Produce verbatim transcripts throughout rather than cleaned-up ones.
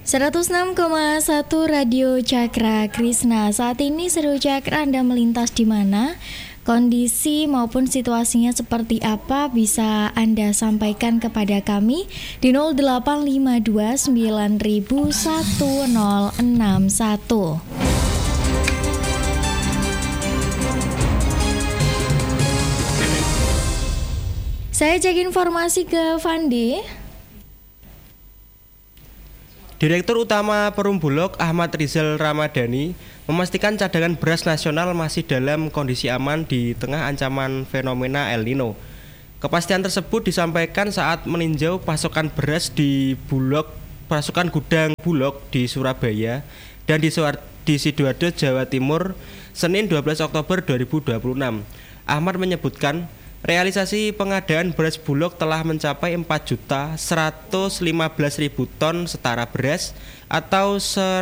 seratus enam koma satu Radio Cakra Krisna. Saat ini Seru Cakra Anda melintas di mana? Kondisi maupun situasinya seperti apa bisa Anda sampaikan kepada kami di nol delapan lima dua sembilan nol satu nol enam satu. Saya cek informasi ke Fandi. Direktur Utama Perum Bulog Ahmad Rizal Ramadhani memastikan cadangan beras nasional masih dalam kondisi aman di tengah ancaman fenomena El Nino. Kepastian tersebut disampaikan saat meninjau pasokan beras di Bulog, pasokan gudang Bulog di Surabaya dan di, Suar, di Sidoarjo, Jawa Timur, Senin dua belas Oktober dua ribu dua puluh enam. Ahmad menyebutkan realisasi pengadaan beras Bulog telah mencapai empat juta seratus lima belas ribu ton setara beras atau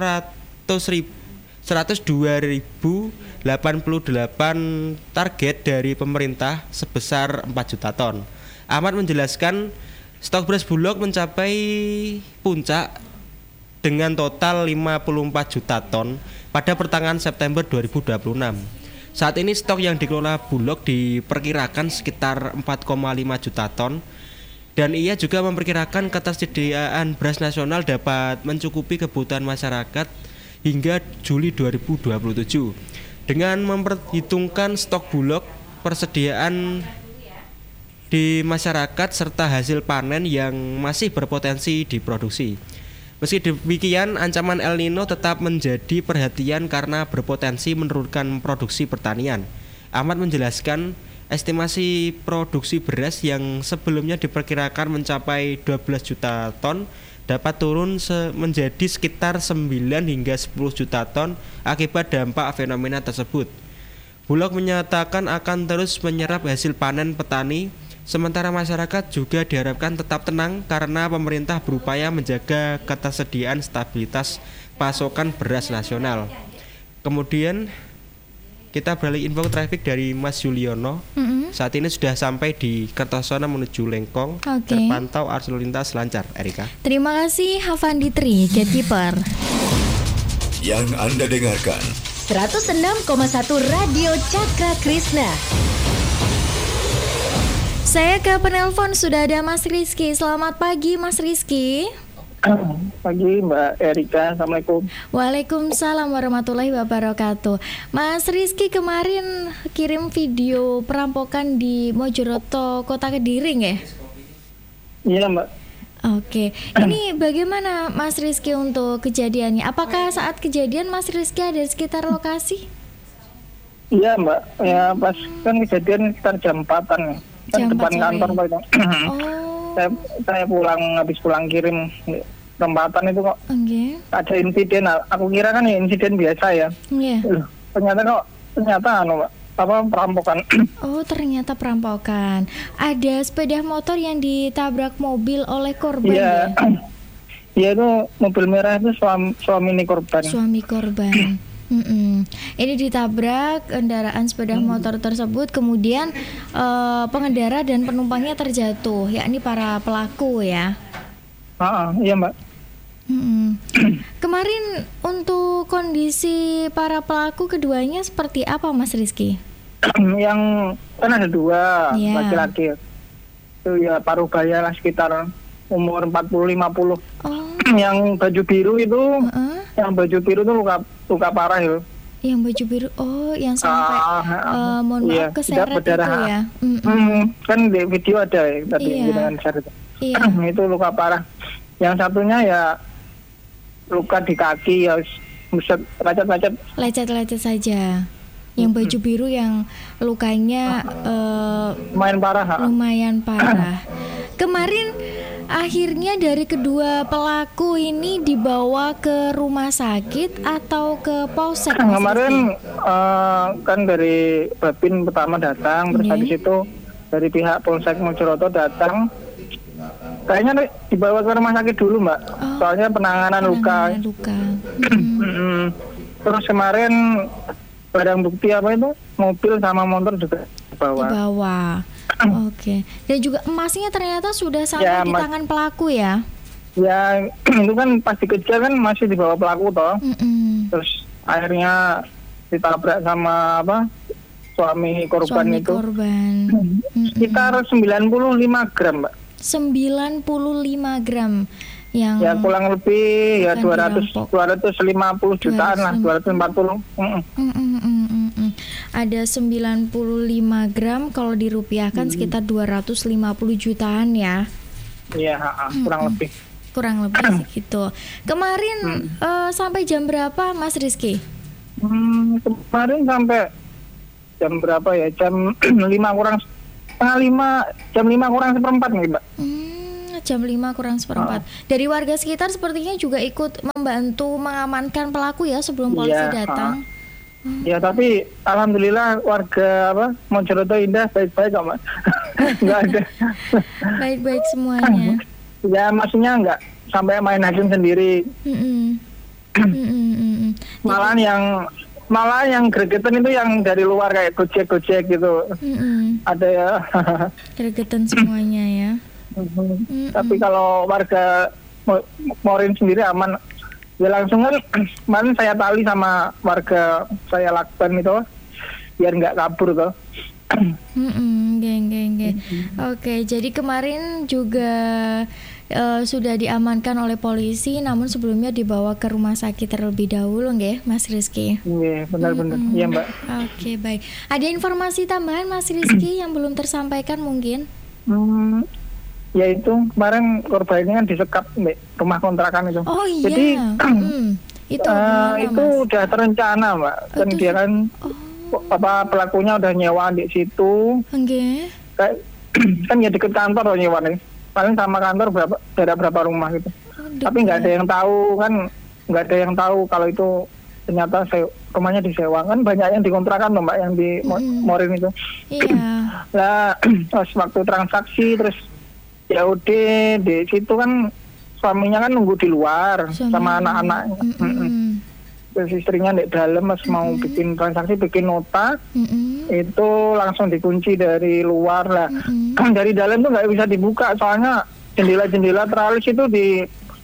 seratus dua ribu delapan puluh delapan target dari pemerintah sebesar empat juta ton. Ahmad menjelaskan stok beras Bulog mencapai puncak dengan total lima puluh empat juta ton pada pertengahan September dua ribu dua puluh enam. Saat ini stok yang dikelola Bulog diperkirakan sekitar empat koma lima juta ton dan ia juga memperkirakan ketersediaan beras nasional dapat mencukupi kebutuhan masyarakat hingga Juli dua ribu dua puluh tujuh. Dengan memperhitungkan stok Bulog, persediaan di masyarakat serta hasil panen yang masih berpotensi diproduksi. Meski demikian, ancaman El Nino tetap menjadi perhatian karena berpotensi menurunkan produksi pertanian. Ahmad menjelaskan, estimasi produksi beras yang sebelumnya diperkirakan mencapai dua belas juta ton dapat turun se- menjadi sekitar sembilan hingga sepuluh juta ton akibat dampak fenomena tersebut. Bulog menyatakan akan terus menyerap hasil panen petani. Sementara masyarakat juga diharapkan tetap tenang karena pemerintah berupaya menjaga ketersediaan stabilitas pasokan beras nasional. Kemudian kita beralih info traffic dari Mas Yuliono. Mm-hmm. Saat ini sudah sampai di Kertosono menuju Lengkong. Okay. Terpantau arus lalu lintas lancar, Erika. Terima kasih Havandi Tri, Gatekeeper. Yang Anda dengarkan seratus enam koma satu Radio Cakra Krisna. Saya ke penelpon, sudah ada Mas Rizky. Selamat pagi Mas Rizky. Pagi Mbak Erika, Assalamualaikum. Waalaikumsalam warahmatullahi wabarakatuh. Mas Rizky kemarin kirim video perampokan di Mojoroto, Kota Kediri ya? Iya Mbak. Oke, ini bagaimana Mas Rizky untuk kejadiannya? Apakah saat kejadian Mas Rizky ada di sekitar lokasi? Iya Mbak, ya pas kan kejadian sekitar jam empatan ya. Kan depan kantor Pak itu. Oh. saya saya pulang habis pulang kirim perempatan itu kok. Okay. Ada insiden. Aku kira kan ya insiden biasa ya. Iya. Yeah. Ternyata kok ternyata anu Pak, apa perampokan. Oh, ternyata perampokan. Ada sepeda motor yang ditabrak mobil oleh korban. Iya. Ya? Iya itu mobil merah itu suami suami korban. Suami korban. Mm-mm. Ini ditabrak kendaraan sepeda motor tersebut, kemudian uh, pengendara dan penumpangnya terjatuh, yakni para pelaku ya. Ah, iya Mbak. Mm-mm. Kemarin untuk kondisi para pelaku keduanya seperti apa Mas Rizky? Yang kan ada dua yeah. laki-laki. Itu ya paruh baya lah sekitar umur empat puluh lima puluh. Oh. Yang baju biru itu, uh-uh. yang baju biru itu luka luka parah ya. Yang baju biru, oh yang sampai uh, uh, mohon maaf iya, keseret itu ya. Hmm, kan di video ada ya tadi iya. dengan seret. Iya. Itu luka parah. Yang satunya ya luka di kaki ya, buset lecet-lecet. Lecet-lecet saja. Yang baju biru yang lukanya uh, lumayan parah. Lumayan parah. Kemarin akhirnya dari kedua pelaku ini dibawa ke rumah sakit atau ke polsek? Kemarin uh, kan dari Babin pertama datang, terus yeah. habis itu dari pihak Polsek Mojoroto datang. Kayaknya dibawa ke rumah sakit dulu Mbak, oh, soalnya penanganan, penanganan luka. luka. hmm. Terus kemarin barang bukti apa itu mobil sama motor juga dibawa. Dibawa. Oke. Okay. Dan juga emasnya ternyata sudah sampai ya, di mas- tangan pelaku ya? Ya itu kan pas dikejar kan masih di bawah pelaku toh. Mm-mm. Terus akhirnya ditabrak sama apa suami korban Suami itu. korban. Mm-mm. Sekitar sembilan puluh lima gram, Mbak. sembilan puluh lima gram yang Ya kurang lebih ya akan dua ratus dirampok. dua ratus lima puluh jutaan lah, dua ratus empat puluh. Mm-mm. Mm, mm, mm, mm, mm. Ada sembilan puluh lima gram, kalau dirupiahkan sekitar dua ratus lima puluh jutaan ya. Iya, ha-ha, kurang lebih. Kurang lebih segitu. Kemarin eh, sampai jam berapa Mas Rizky? Hmm, kemarin sampai jam berapa ya? Jam lima kurang setengah lima, jam lima kurang seperempat nih, Mbak. Hmm, jam lima kurang seperempat. Dari warga sekitar sepertinya juga ikut membantu mengamankan pelaku ya sebelum polisi Iya, datang. Ya tapi alhamdulillah warga apa Mojoroto Indah baik-baik kok, Mbak. Enggak ada. Baik-baik semuanya. Ya maksudnya enggak sampai main hakim sendiri. Mm-mm. Mm-mm, mm-mm. Malah yang malah yang gregetan itu yang dari luar kayak Gojek-Gojek gitu. Mm-mm. Ada ya. Gregetan semuanya ya. Mhm. Tapi kalau warga Mo- Morin sendiri aman. Ya langsung kan kemarin saya tali sama warga saya lakban itu biar nggak kabur tuh. Mm-mm, geng, geng, geng. Oke, jadi kemarin juga eh, sudah diamankan oleh polisi, namun sebelumnya dibawa ke rumah sakit terlebih dahulu, nggih, Mas Rizky? Iya benar-benar. Iya Mbak. Oke, baik. Ada informasi tambahan, Mas Rizky, yang belum tersampaikan mungkin? Hmm, ya itu kemarin korban ini kan disekap Mbak, rumah kontrakan itu. Oh iya. Jadi Mm, itu eh, gimana, itu Mas? udah terencana Mbak. Kan Itu- dia kan apa pelakunya udah nyewa di situ. Nggih. Kayak kan ya deket kantor loh nyewa nih. Paling sama kantor berapa beda berapa rumah gitu. Oh, Tapi nggak ada yang tahu kan, nggak ada yang tahu kalau itu ternyata se- rumahnya disewa. Kan banyak yang dikontrakan loh Mbak, yang di Mo- Mm-mm. Morin itu. Iya. Lah pas waktu transaksi terus ya udah di situ kan suaminya kan nunggu di luar Suami- sama anak-anaknya. Mm-mm. Mm-mm. Terus istrinya di dalam pas mau bikin transaksi bikin nota Mm-mm. itu langsung dikunci dari luar lah. Mm-mm. Dari dalam tuh nggak bisa dibuka soalnya jendela-jendela teralis itu di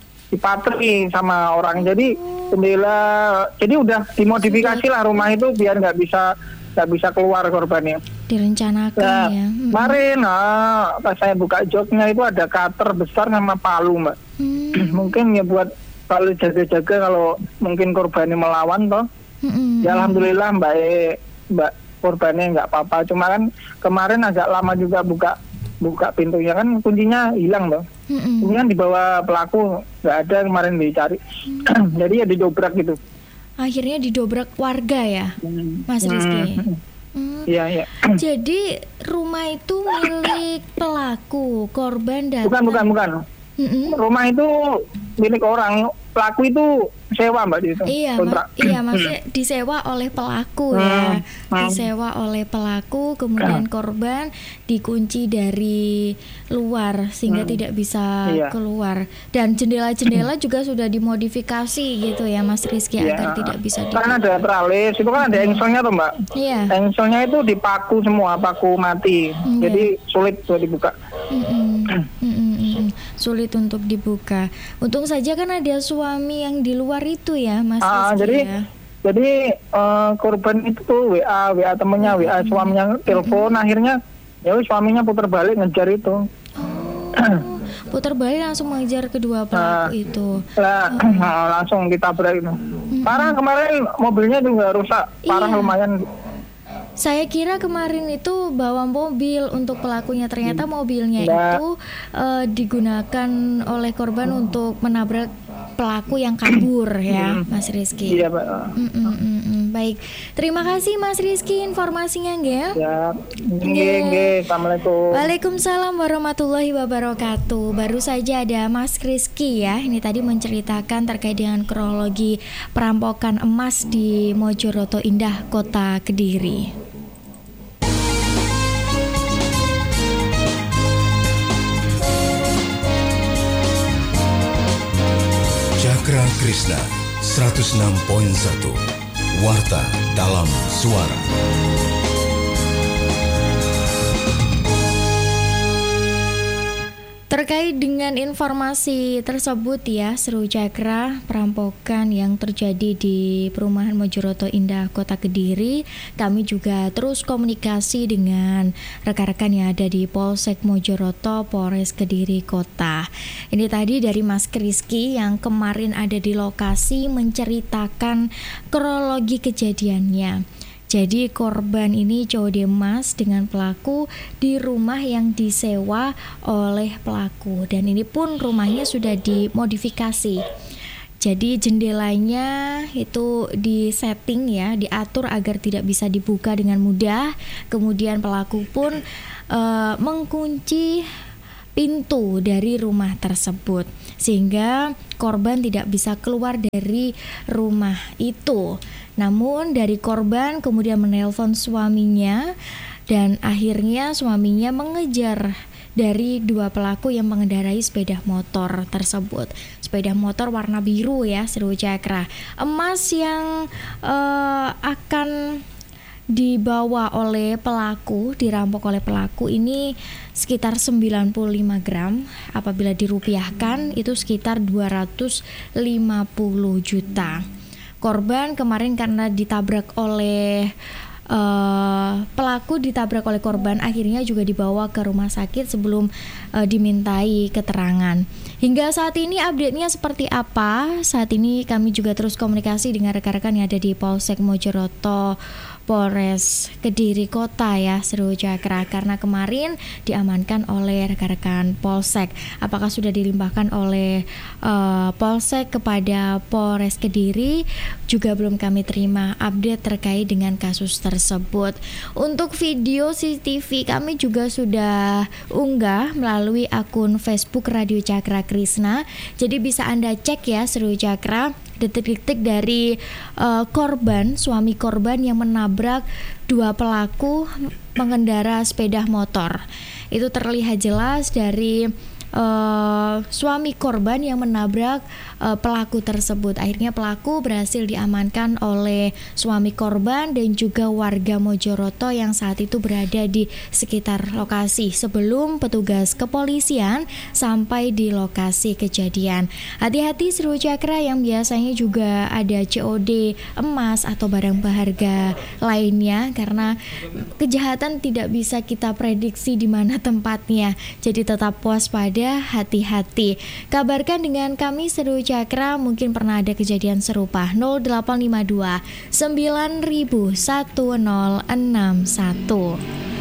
dipatri sama orang. Jadi jendela jadi udah dimodifikasi lah rumah itu biar nggak bisa nggak bisa keluar korbannya. Direncanakan Nah, ya. Mm. kemarin ah, pas saya buka joknya itu ada cutter besar sama palu Mbak. Mm. Mungkin ya buat kalau jaga-jaga kalau mungkin korbannya melawan toh. Mm-mm. Ya alhamdulillah Mbak E- Mbak korbannya nggak apa-apa. Cuma kan kemarin agak lama juga buka buka pintunya kan kuncinya hilang toh. Mm-mm. Kuncinya di bawah pelaku nggak ada kemarin dicari. Jadi ya didobrak gitu. Akhirnya didobrak warga ya, Mas Rizky. Hmm. Iya iya. Jadi rumah itu milik pelaku, korban datang. Bukan bukan bukan. Mm-mm. Rumah itu milik orang. Pelaku itu sewa Mbak di situ. Iya, kontrak. ma- iya maksudnya disewa oleh pelaku ya, disewa oleh pelaku, kemudian korban dikunci dari luar sehingga tidak bisa Iya. keluar, dan jendela-jendela juga sudah dimodifikasi gitu ya, Mas Rizky, Iya. agar tidak bisa di. Kan ada teralis, itu kan ada engselnya tuh Mbak. Iya. Engselnya itu dipaku semua, paku mati. Iya. Jadi sulit buat dibuka. Mm-mm. Mm-mm, mm-mm. Sulit untuk dibuka. Untung saja kan ada suami yang di luar itu ya, Mas Ah, Rizky jadi ya. jadi eh, korban itu tuh W A, W A temennya, W A suaminya telepon, akhirnya ya wis suaminya putar balik ngejar itu. Oh, putar balik langsung mengejar kedua pelaku itu. Lah langsung ditabrak itu. Parah kemarin mobilnya juga rusak, parah Iya. lumayan. Saya kira kemarin itu bawa mobil untuk pelakunya, ternyata mobilnya Nggak. itu eh, digunakan oleh korban untuk menabrak pelaku yang kabur ya, Mas Rizky. Iya Pak. Mm, mm, mm, mm. Baik, terima kasih Mas Rizky informasinya nggih. Ya, nggih nggih. Assalamualaikum. Waalaikumsalam warahmatullahi wabarakatuh. Baru saja ada Mas Rizky ya. Ini tadi menceritakan terkait dengan kronologi perampokan emas di Mojoroto Indah, Kota Kediri. Cakra Krishna seratus enam koma satu Warta dalam Suara. Terkait dengan informasi tersebut ya, Seru Cakra, perampokan yang terjadi di perumahan Mojoroto Indah Kota Kediri, kami juga terus komunikasi dengan rekan-rekan yang ada di Polsek Mojoroto, Polres Kediri Kota. Ini tadi dari Mas Kriski yang kemarin ada di lokasi menceritakan kronologi kejadiannya. Jadi korban ini cowok Demas dengan pelaku di rumah yang disewa oleh pelaku, dan ini pun rumahnya sudah dimodifikasi. Jadi jendelanya itu disetting ya, diatur agar tidak bisa dibuka dengan mudah. Kemudian pelaku pun uh, mengunci pintu dari rumah tersebut sehingga korban tidak bisa keluar dari rumah itu. Namun dari korban kemudian menelpon suaminya dan akhirnya suaminya mengejar dari dua pelaku yang mengendarai sepeda motor tersebut. Sepeda motor warna biru ya, Seru Cakra. Emas yang uh, akan dibawa oleh pelaku, dirampok oleh pelaku ini sekitar sembilan puluh lima gram, apabila dirupiahkan itu sekitar dua ratus lima puluh juta. Korban kemarin karena ditabrak oleh uh, pelaku ditabrak oleh korban, akhirnya juga dibawa ke rumah sakit sebelum uh, dimintai keterangan. Hingga saat ini update-nya seperti apa? Saat ini kami juga terus komunikasi dengan rekan-rekan yang ada di Polsek Mojoroto, Polres Kediri Kota ya, Seru Cakra, karena kemarin diamankan oleh rekan-rekan Polsek. Apakah sudah dilimpahkan oleh uh, Polsek kepada Polres Kediri? Juga belum kami terima update terkait dengan kasus tersebut. Untuk video C C T V kami juga sudah unggah melalui akun Facebook Radio Cakra Krishna. Jadi bisa Anda cek ya, Seru Cakra, detik-detik dari uh, korban, suami korban yang menabrak dua pelaku pengendara sepeda motor. Itu terlihat jelas dari uh, suami korban yang menabrak uh, pelaku tersebut. Akhirnya pelaku berhasil diamankan oleh suami korban dan juga warga Mojoroto yang saat itu berada di sekitar lokasi sebelum petugas kepolisian sampai di lokasi kejadian. Hati-hati Seru Cakra yang biasanya juga ada C O D emas atau barang berharga lainnya, karena kejahatan tidak bisa kita prediksi di mana tempatnya. Jadi tetap waspada, hati-hati. Kabarkan dengan kami Seru Cakra, mungkin pernah ada kejadian serupa. Nol delapan lima dua sembilan satu nol enam satu.